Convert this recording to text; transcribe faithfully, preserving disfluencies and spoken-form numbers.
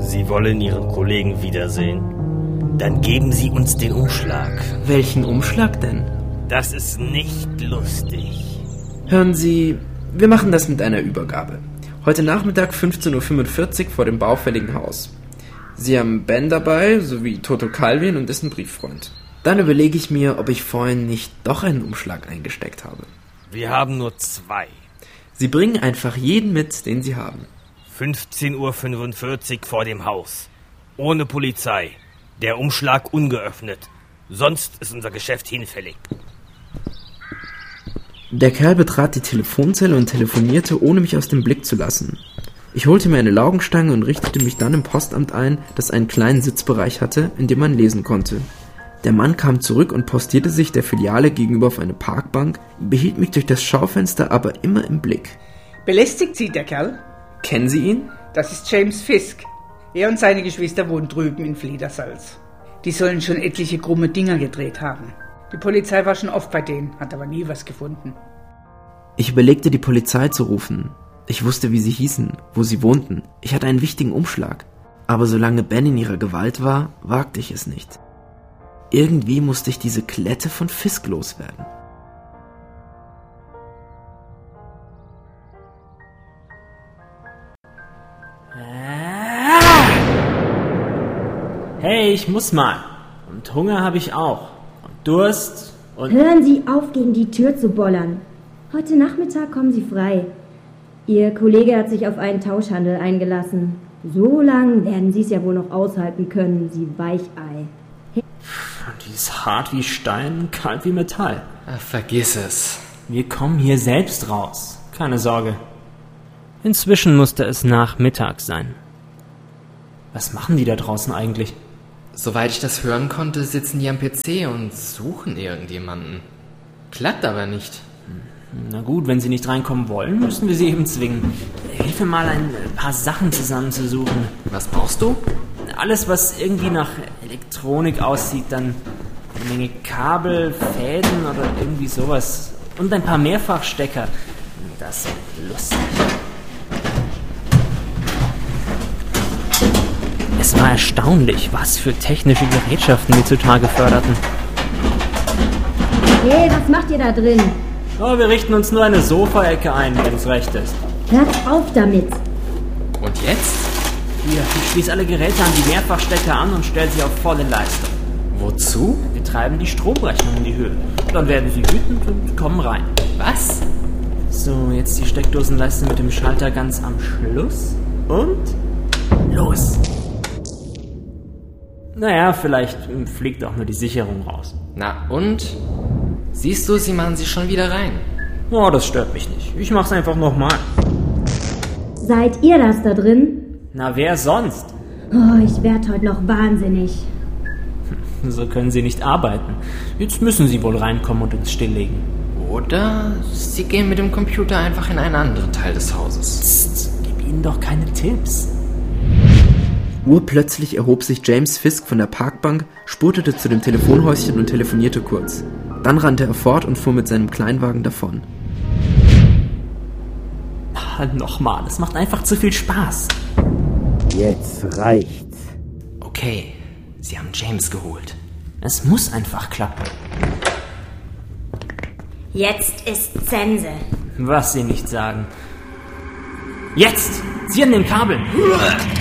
Sie wollen Ihren Kollegen wiedersehen? Dann geben Sie uns den Umschlag. Welchen Umschlag denn? Das ist nicht lustig. Hören Sie, wir machen das mit einer Übergabe. Heute Nachmittag fünfzehn Uhr fünfundvierzig vor dem baufälligen Haus. Sie haben Ben dabei, sowie Toto Calvin und dessen Brieffreund. Dann überlege ich mir, ob ich vorhin nicht doch einen Umschlag eingesteckt habe. Wir haben nur zwei. Sie bringen einfach jeden mit, den Sie haben. fünfzehn Uhr fünfundvierzig vor dem Haus. Ohne Polizei. Der Umschlag ungeöffnet. Sonst ist unser Geschäft hinfällig. Der Kerl betrat die Telefonzelle und telefonierte, ohne mich aus dem Blick zu lassen. Ich holte mir eine Laugenstange und richtete mich dann im Postamt ein, das einen kleinen Sitzbereich hatte, in dem man lesen konnte. Der Mann kam zurück und postierte sich der Filiale gegenüber auf eine Parkbank, behielt mich durch das Schaufenster aber immer im Blick. Belästigt Sie der Kerl? Kennen Sie ihn? Das ist James Fisk. Er und seine Geschwister wohnen drüben in Fledersalz. Die sollen schon etliche krumme Dinger gedreht haben. Die Polizei war schon oft bei denen, hat aber nie was gefunden. Ich überlegte, die Polizei zu rufen. Ich wusste, wie sie hießen, wo sie wohnten. Ich hatte einen wichtigen Umschlag. Aber solange Ben in ihrer Gewalt war, wagte ich es nicht. Irgendwie musste ich diese Klette von Fisk loswerden. Hey, ich muss mal. Und Hunger habe ich auch. Und Durst und... Hören Sie auf, gegen die Tür zu bollern. Heute Nachmittag kommen Sie frei. Ihr Kollege hat sich auf einen Tauschhandel eingelassen. So lang werden Sie es ja wohl noch aushalten können, Sie Weichei. Die ist hart wie Stein, kalt wie Metall. Ach, vergiss es. Wir kommen hier selbst raus. Keine Sorge. Inzwischen musste es Nachmittag sein. Was machen die da draußen eigentlich? Soweit ich das hören konnte, sitzen die am P C und suchen irgendjemanden. Klappt aber nicht. Na gut, wenn sie nicht reinkommen wollen, müssen wir sie eben zwingen. Hilf mir mal, ein paar Sachen zusammenzusuchen. Was brauchst du? Alles, was irgendwie nach Elektronik aussieht, dann eine Menge Kabel, Fäden oder irgendwie sowas. Und ein paar Mehrfachstecker. Das ist lustig. Es war erstaunlich, was für technische Gerätschaften wir zutage förderten. Hey, was macht ihr da drin? Oh, wir richten uns nur eine Sofaecke ein, wenn es recht ist. Hört auf damit! Und jetzt? Hier, ich schließe alle Geräte an die Mehrfachstecker an und stelle sie auf volle Leistung. Wozu? Wir treiben die Stromrechnung in die Höhe. Dann werden sie wütend und kommen rein. Was? So, jetzt die Steckdosenleiste mit dem Schalter ganz am Schluss. Und los! Naja, vielleicht fliegt auch nur die Sicherung raus. Na und? Siehst du, sie machen sich schon wieder rein. Oh, das stört mich nicht. Ich mach's einfach nochmal. Seid ihr das da drin? Na, wer sonst? Oh, ich werd heute noch wahnsinnig. So können sie nicht arbeiten. Jetzt müssen sie wohl reinkommen und uns stilllegen. Oder sie gehen mit dem Computer einfach in einen anderen Teil des Hauses. Psst, gib ihnen doch keine Tipps. Urplötzlich erhob sich James Fisk von der Parkbank, spurtete zu dem Telefonhäuschen und telefonierte kurz. Dann rannte er fort und fuhr mit seinem Kleinwagen davon. Ah, nochmal, das macht einfach zu viel Spaß. Jetzt reicht's. Okay, sie haben James geholt. Es muss einfach klappen. Jetzt ist Sense. Was sie nicht sagen. Jetzt! Sie an den Kabeln!